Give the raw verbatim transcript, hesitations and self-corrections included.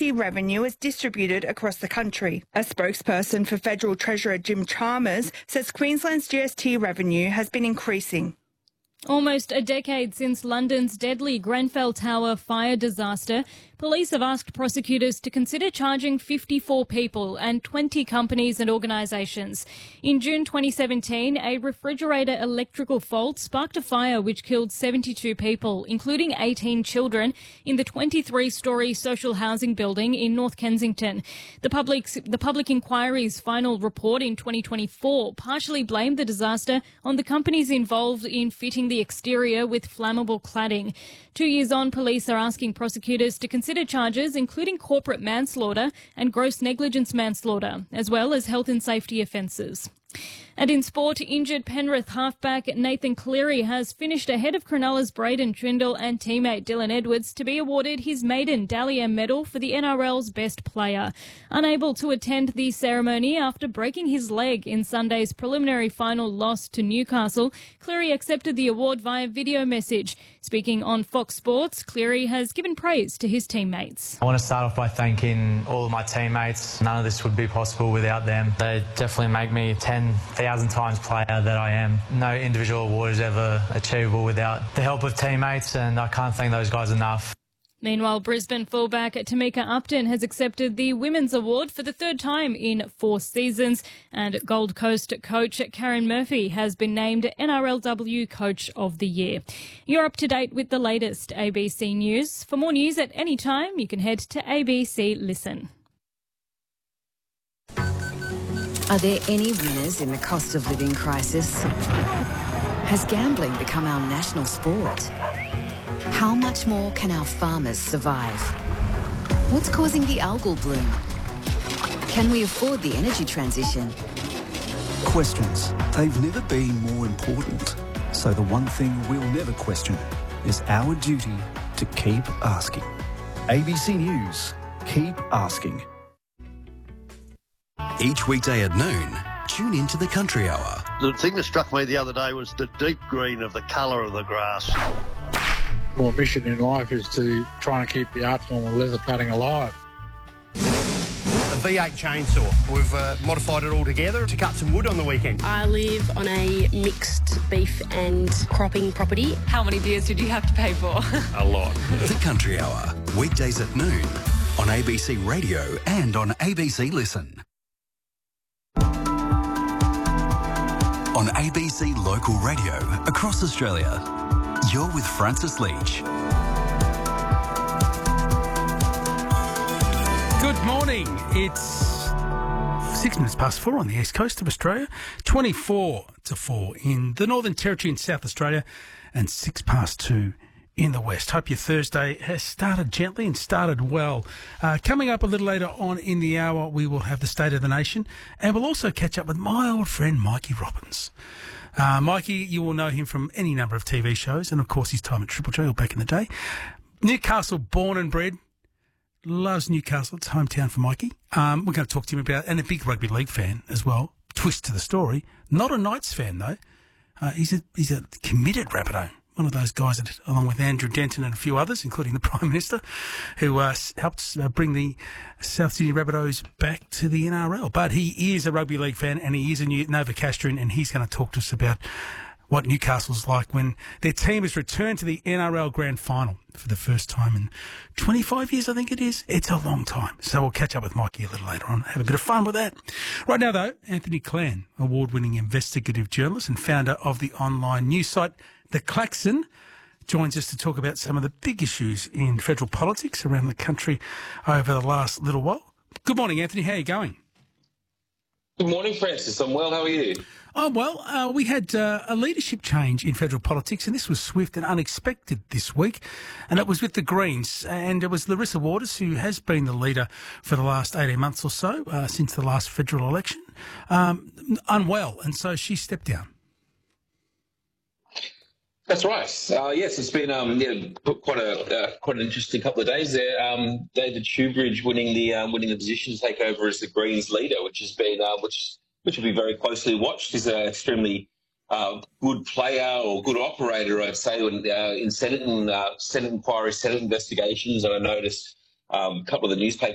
T revenue is distributed across the country. A spokesperson for Federal Treasurer Jim Chalmers says Queensland's G S T revenue has been increasing. Almost a decade since London's deadly Grenfell Tower fire disaster, police have asked prosecutors to consider charging fifty-four people and twenty companies and organisations. In June twenty seventeen, a refrigerator electrical fault sparked a fire which killed seventy-two people, including eighteen children, in the twenty-three storey social housing building in North Kensington. The public's, the Public Inquiry's final report in twenty twenty-four partially blamed the disaster on the companies involved in fitting the exterior with flammable cladding. Two years on, police are asking prosecutors to consider charges including corporate manslaughter and gross negligence manslaughter, as well as health and safety offences. And in sport, injured Penrith halfback Nathan Cleary has finished ahead of Cronulla's Braden Trindle and teammate Dylan Edwards to be awarded his maiden Dally M medal for the N R L's best player. Unable to attend the ceremony after breaking his leg in Sunday's preliminary final loss to Newcastle, Cleary accepted the award via video message. Speaking on Fox Sports, Cleary has given praise to his teammates. I want to start off by thanking all of my teammates. None of this would be possible without them. They definitely make me ten thousand times player that I am. No individual award is ever achievable without the help of teammates, and I can't thank those guys enough. Meanwhile, Brisbane fullback Tamika Upton has accepted the Women's Award for the third time in four seasons, and Gold Coast coach Karen Murphy has been named N R L W Coach of the Year. You're up to date with the latest A B C News. For more news at any time, you can head to A B C Listen. Are there any winners in the cost of living crisis? Has gambling become our national sport? How much more can our farmers survive? What's causing the algal bloom? Can we afford the energy transition? Questions. They've never been more important. So the one thing we'll never question is our duty to keep asking. A B C News. Keep asking. Each weekday at noon, tune into the Country Hour. The thing that struck me the other day was the deep green of the colour of the grass. My mission in life is to try and keep the art form of leather cutting alive. A V eight chainsaw. We've uh, modified it all together to cut some wood on the weekend. I live on a mixed beef and cropping property. How many beers did you have to pay for? A lot. The Country Hour, weekdays at noon on A B C Radio and on A B C Listen. On A B C Local Radio across Australia, you're with Francis Leach. Good morning. It's six minutes past four on the east coast of Australia, twenty-four to four in the Northern Territory in South Australia, and six past two in the west. Hope your Thursday has started gently and started well. Uh, coming up a little later on in the hour, we will have the State of the Nation, and we'll also catch up with my old friend Mikey Robbins. Uh, Mikey, you will know him from any number of T V shows, and of course his time at Triple J back in the day. Newcastle born and bred, loves Newcastle. It's hometown for Mikey. Um, we're going to talk to him about, and a big rugby league fan as well. Twist to the story. Not a Knights fan though. Uh, he's a he's a committed Rabbitoh. One of those guys that, along with Andrew Denton and a few others, including the Prime Minister, who uh, helped uh, bring the South Sydney Rabbitohs back to the N R L. But he is a rugby league fan, and he is a New- Novocastrian, and he's going to talk to us about what Newcastle's like when their team has returned to the N R L Grand Final for the first time in twenty-five years, I think it is. It's a long time. So we'll catch up with Mikey a little later on. Have a bit of fun with that. Right now, though, Anthony Clan, award-winning investigative journalist and founder of the online news site The Klaxon, joins us to talk about some of the big issues in federal politics around the country over the last little while. Good morning, Anthony. How are you going? Good morning, Francis. I'm well. How are you? Oh, well, uh, we had uh, a leadership change in federal politics, and this was swift and unexpected this week, and it was with the Greens, and it was Larissa Waters, who has been the leader for the last eighteen months or so, uh, since the last federal election, um, unwell, and so she stepped down. That's right. Uh, yes, it's been um, yeah, quite a uh, quite an interesting couple of days there. Um, David Shoebridge winning the um, winning the position to take over as the Greens leader, which has been uh, which which will be very closely watched. He's an extremely uh, good player or good operator, I'd say, in, uh, in Senate and uh, Senate inquiries, Senate investigations. And I noticed um, a couple of the newspapers